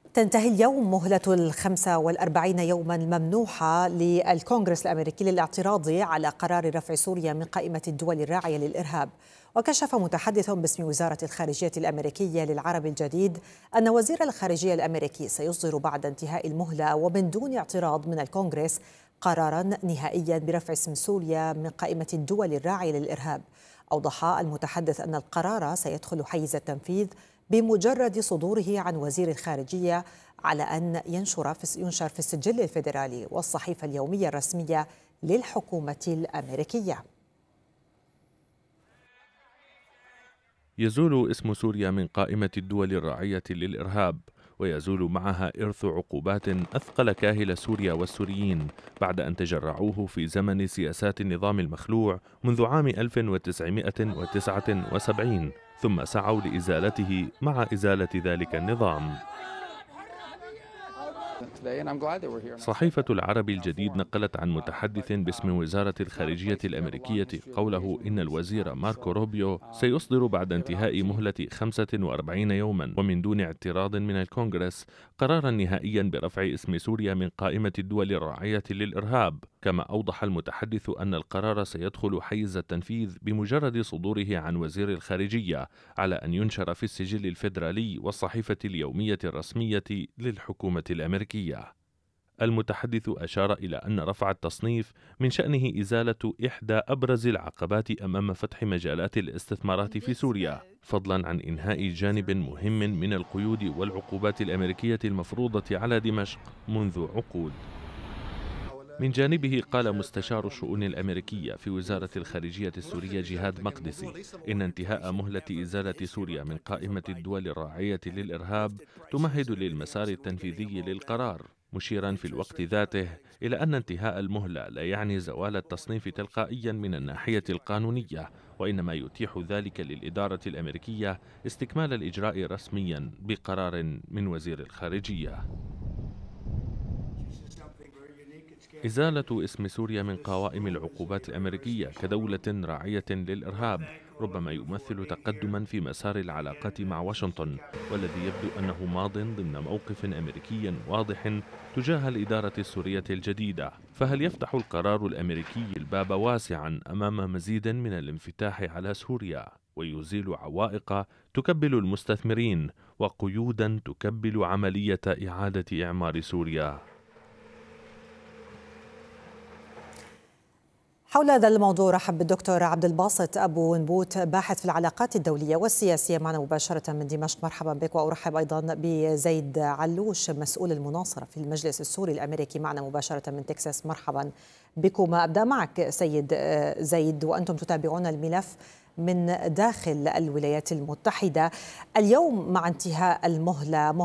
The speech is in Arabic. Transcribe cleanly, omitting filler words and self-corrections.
تنتهي اليوم مهلة 45 يوما ممنوحة للكونغرس الأمريكي للاعتراض على قرار رفع سوريا من قائمة الدول الراعية للإرهاب. وكشف متحدث باسم وزارة الخارجية الأمريكية للعرب الجديد أن وزير الخارجية الأمريكي سيصدر بعد انتهاء المهلة ومن دون اعتراض من الكونغرس قرارا نهائيا برفع اسم سوريا من قائمة الدول الراعية للإرهاب. أوضح المتحدث أن القرار سيدخل حيز التنفيذ بمجرد صدوره عن وزير الخارجية، على أن ينشر في السجل الفيدرالي والصحيفة اليومية الرسمية للحكومة الأمريكية. يزول اسم سوريا من قائمة الدول الراعية للإرهاب، ويزول معها إرث عقوبات أثقل كاهل سوريا والسوريين بعد أن تجرعوه في زمن سياسات النظام المخلوع منذ عام 1979، ثم سعوا لإزالته مع إزالة ذلك النظام. صحيفة العرب الجديد نقلت عن متحدث باسم وزارة الخارجية الأمريكية قوله إن الوزير ماركو روبيو سيصدر بعد انتهاء مهلة 45 يوما ومن دون اعتراض من الكونغرس قرارا نهائيا برفع اسم سوريا من قائمة الدول الراعية للإرهاب. كما أوضح المتحدث أن القرار سيدخل حيز التنفيذ بمجرد صدوره عن وزير الخارجية، على أن ينشر في السجل الفيدرالي والصحيفة اليومية الرسمية للحكومة الأمريكية. المتحدث أشار إلى أن رفع التصنيف من شأنه إزالة إحدى أبرز العقبات أمام فتح مجالات الاستثمارات في سوريا، فضلا عن إنهاء جانب مهم من القيود والعقوبات الأمريكية المفروضة على دمشق منذ عقود. من جانبه قال مستشار الشؤون الأمريكية في وزارة الخارجية السورية جهاد مقدسي إن انتهاء مهلة إزالة سوريا من قائمة الدول الراعية للإرهاب تمهد للمسار التنفيذي للقرار، مشيرا في الوقت ذاته إلى أن انتهاء المهلة لا يعني زوال التصنيف تلقائيا من الناحية القانونية، وإنما يتيح ذلك للإدارة الأمريكية استكمال الإجراء رسميا بقرار من وزير الخارجية. إزالة اسم سوريا من قوائم العقوبات الأمريكية كدولة راعية للإرهاب ربما يمثل تقدما في مسار العلاقات مع واشنطن، والذي يبدو أنه ماض ضمن موقف أمريكي واضح تجاه الإدارة السورية الجديدة. فهل يفتح القرار الأمريكي الباب واسعا أمام مزيد من الانفتاح على سوريا ويزيل عوائق تكبل المستثمرين وقيودا تكبل عملية إعادة إعمار سوريا؟ حول هذا الموضوع رحب بالدكتور عبد الباسط أبو نبوت، باحث في العلاقات الدولية والسياسية، معنا مباشرة من دمشق. مرحبا بك. وأرحب أيضا بزيد علوش، مسؤول المناصرة في المجلس السوري الأمريكي، معنا مباشرة من تكساس. مرحبا بكما. أبدأ معك سيد زيد، وأنتم تتابعون الملف من داخل الولايات المتحدة اليوم مع انتهاء المهلة